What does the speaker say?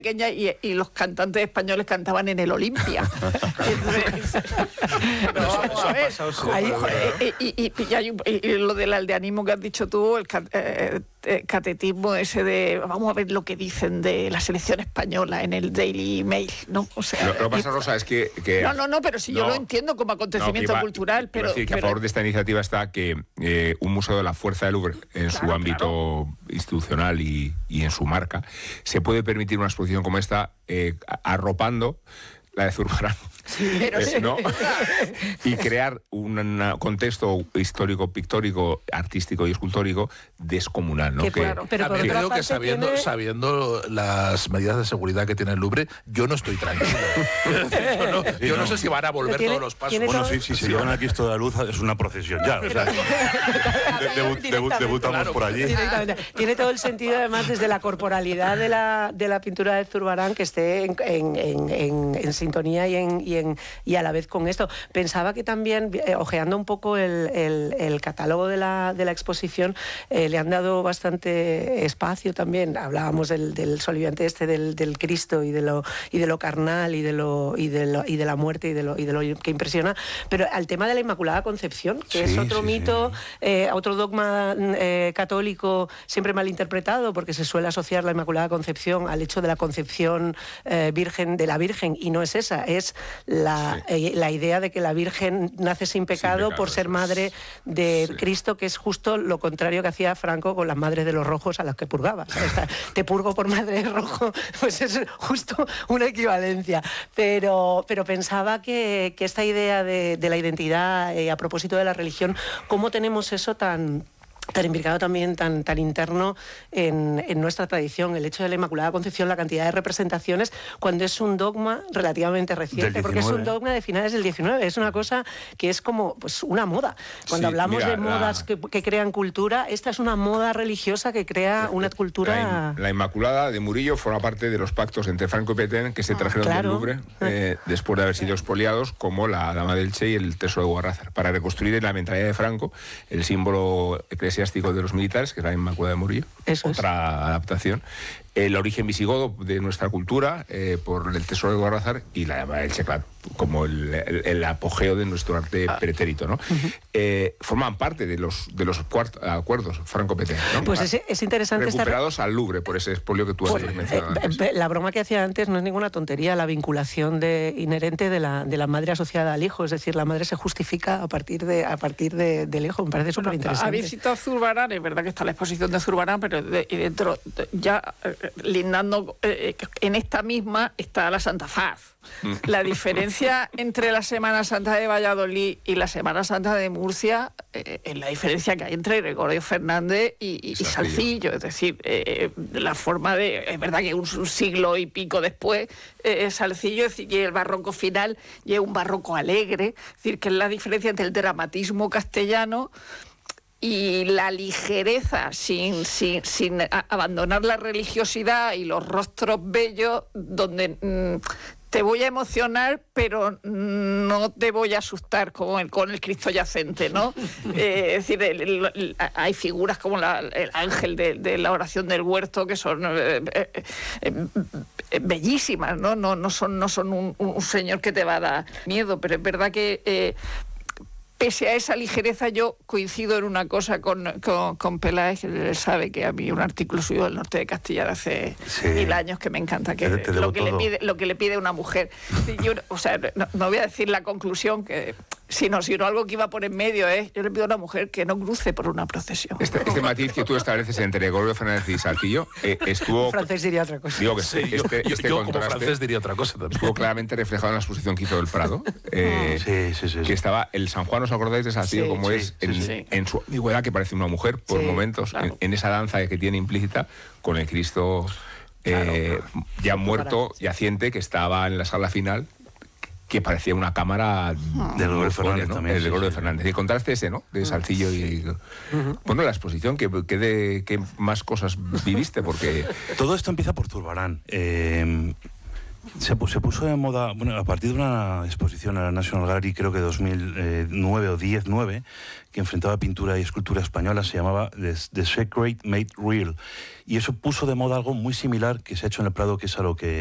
pequeña y los cantantes españoles cantaban en el Olimpia. Vamos a ver. Y lo del aldeanismo que has dicho tú, el catetismo ese de vamos a ver lo que dicen de la selección española en el Daily Mail, ¿no? O sea, lo que pasa, Rosa, es que no, pero si yo lo entiendo como acontecimiento cultural, pero decir que a favor de esta iniciativa está que un museo de la fuerza del Louvre, en su ámbito institucional y en su marca, se puede permitir una exposición como esta, arropando la de Zurbarán. Sí, ¿no? Y crear un contexto histórico, pictórico, artístico y escultórico descomunal, ¿no? Pero creo que sabiendo las medidas de seguridad que tiene el Louvre, yo no estoy tranquilo. yo no sé si van a volver todos los pasos. Bueno, si se llevan aquí esto de la luz, es una procesión ya. O sea, debutamos por allí. Tiene todo el sentido, además, desde la corporalidad de la pintura de Zurbarán, que esté en sintonía y a la vez con esto. Pensaba que también, ojeando un poco el catálogo de la exposición, le han dado bastante espacio también. Hablábamos del soliviante del Cristo y de lo carnal y de la muerte y de lo que impresiona, pero al tema de la Inmaculada Concepción, que es otro mito, otro dogma católico siempre malinterpretado, porque se suele asociar la Inmaculada Concepción al hecho de la concepción virgen de la Virgen, y no es esa, es la idea de que la Virgen nace sin pecado por ser madre de Cristo, que es justo lo contrario que hacía Franco con las madres de los rojos a las que purgaba. Te purgo por madre de rojo, pues es justo una equivalencia. Pero pensaba que esta idea de la identidad, a propósito de la religión, cómo tenemos eso tan implicado también, tan interno en nuestra tradición, el hecho de la Inmaculada Concepción, la cantidad de representaciones, cuando es un dogma relativamente reciente, porque es un dogma de finales del 19, es una cosa que es como pues una moda. Cuando hablamos de modas que crean cultura, esta es una moda religiosa que crea una cultura... La Inmaculada de Murillo forma parte de los pactos entre Franco y Petén que se trajeron del Louvre después de haber sido expoliados, como la Dama del Che y el Tesoro de Guarrazar, para reconstruir en la mentalidad de Franco el símbolo eclesiástico de los militares, que es la Inmaculada de Murillo. Otra adaptación. El origen visigodo de nuestra cultura, por el Tesoro de Guarrazar, y la Dama del Che, claro, como el apogeo de nuestro arte pretérito, ¿no? Forman parte de los acuerdos Franco-Petén, ¿no? Pues es interesante recuperados al Louvre por ese expolio que tú has mencionado antes. La broma que hacía antes no es ninguna tontería, la vinculación inherente de la madre asociada al hijo, es decir, la madre se justifica a partir del hijo. Me parece súper interesante. Habéis citado Zurbarán, es verdad que está la exposición de Zurbarán, pero dentro ya lindando en esta misma está la Santa Faz. La diferencia entre la Semana Santa de Valladolid y la Semana Santa de Murcia es la diferencia que hay entre Gregorio Fernández y Salcillo. Es decir, la forma de... Es verdad que un siglo y pico después, Salcillo, y el barroco final, y es un barroco alegre. Es decir, que es la diferencia entre el dramatismo castellano y la ligereza, sin abandonar la religiosidad y los rostros bellos, donde te voy a emocionar, pero no te voy a asustar con el Cristo yacente, ¿no? Es decir, hay figuras como el ángel de la oración del huerto, que son bellísimas, ¿no? No son un señor que te va a dar miedo, pero es verdad que... pese a esa ligereza, yo coincido en una cosa con Peláez, que él sabe que a mí un artículo suyo del norte de Castilla de hace 1000 años que me encanta, que lo que le pide una mujer. Yo, o sea, no voy a decir la conclusión, sino algo que iba por en medio, yo le pido a una mujer que no cruce por una procesión. Este matiz que tú estableces entre Gregorio Fernández y Salcillo estuvo... Un francés diría otra cosa. Digo que yo como francés diría otra cosa también. Estuvo claramente reflejado en la exposición que hizo del Prado, que estaba el San Juan, ¿os acordáis de Salcillo? Como en su ambigüedad, que parece una mujer por momentos, claro. en esa danza que tiene implícita con el Cristo ya muerto, yaciente, que estaba en la sala final, que parecía una cámara de Gregorio Fernández, ¿no? También. El de Gregorio Fernández. Y contraste ese, ¿no? De Salcillo y... Bueno, la exposición, ¿qué más cosas viviste? Porque... Todo esto empieza por Zurbarán. Se puso de moda, bueno, a partir de una exposición en la National Gallery, creo que 2009 o 2010, que enfrentaba pintura y escultura española, se llamaba The Secret Made Real. Y eso puso de moda algo muy similar que se ha hecho en el Prado, que es a lo que